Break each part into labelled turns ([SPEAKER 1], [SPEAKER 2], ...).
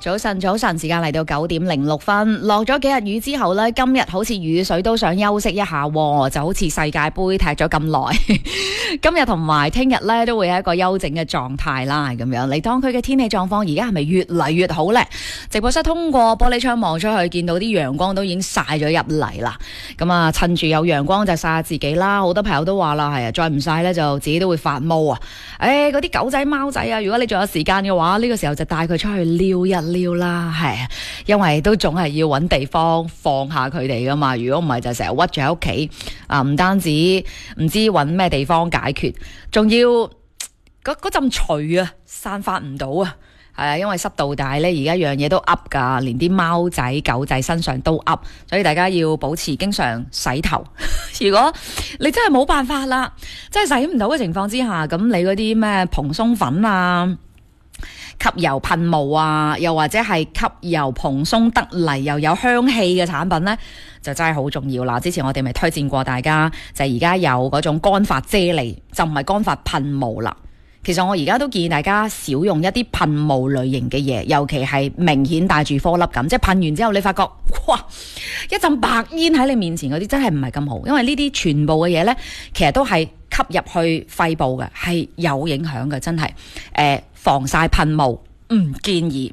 [SPEAKER 1] 早晨，時間嚟到9:06，落咗幾日雨之後呢，今日好似雨水都想休息一下，就好似世界盃踢咗咁耐。今日同埋聽日呢，都會係一個休整嘅狀態啦，咁樣。你當區嘅天氣狀況而家係咪越嚟越好呢？直播室通過玻璃窗望出去，見到啲陽光都已經曬咗入嚟啦。咁啊，趁住有陽光就曬下自己啦。好多朋友都話啦，係啊，再唔曬呢，就自己都會發毛啊。嗰啲狗仔貓仔啊，如果你仲有時間嘅話，呢個時候就帶佢出去撩一撩啦，係，因為都總係要揾地方放下佢哋噶嘛。如果唔係就成日屈住喺屋企啊，唔單止唔知揾咩地方解決，仲要嗰陣除啊散發唔到啊，係啊，因為濕度大呢，而家樣嘢都噏噶，連啲貓仔狗仔身上都噏，所以大家要保持經常洗頭。如果你真係冇辦法啦，真係洗唔到嘅情況之下，咁你嗰啲咩蓬鬆粉啊、吸油噴霧啊，又或者係吸油蓬鬆得嚟又有香氣嘅產品呢，就真係好重要啦。之前我哋咪推薦過大家，就係而家有嗰種乾髮啫喱，就唔係乾髮噴霧啦。其實我而家都建議大家少用一啲噴霧類型嘅嘢，尤其係明顯帶住顆粒感，即係噴完之後你發覺哇一陣白煙喺你面前嗰啲，真係唔係咁好。因為呢啲全部嘅嘢呢，其實都係吸入去肺部嘅，係有影響嘅，真係。防曬噴霧唔建議，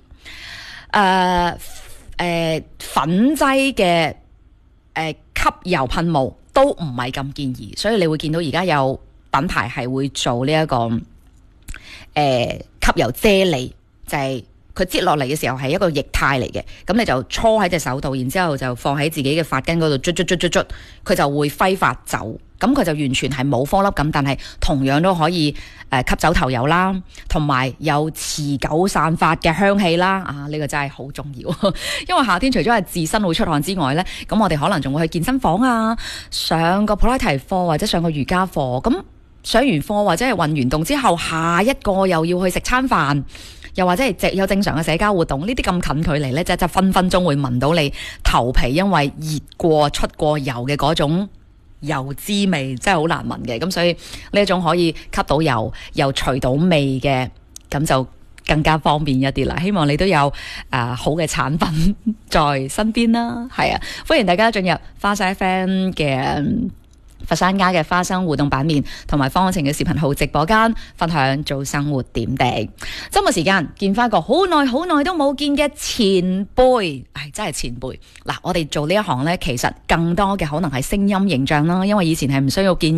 [SPEAKER 1] 粉劑嘅吸油噴霧都唔係咁建議，所以你會見到而家有品牌係會做呢一個吸油啫喱，就係佢擠落嚟嘅時候係一個液態嚟嘅，咁你就搓喺隻手度，然之後就放喺自己嘅髮根嗰度捽，佢就會揮發走，咁佢就完全係冇顆粒感，但係同樣都可以吸走頭油啦，同埋有持久散髮嘅香氣啦。啊，呢個真係好重要，因為夏天除咗係自身會出汗之外呢，咁我哋可能仲會去健身房啊，上個普拉提課或者上個瑜伽課，咁上完課或者係運完動之後，下一個又要去食餐飯，又或者係有正常嘅社交活動，呢啲咁近距離呢，即係分分鐘會聞到你頭皮因為熱過出過油嘅嗰種油脂味，真係好難聞嘅。咁所以呢一種可以吸到油又除到味嘅，咁就更加方便一啲啦。希望你都有好嘅產品在身邊啦。係啊，歡迎大家進入花西 FM 嘅佛山家嘅花生互動版面，同埋方晴嘅視頻號直播間，分享做生活點滴。周末時間見翻個好耐都冇見嘅前輩，真係前輩。嗱，我哋做呢一行呢，其實更多嘅可能係聲音形象啦，因為以前係唔需要見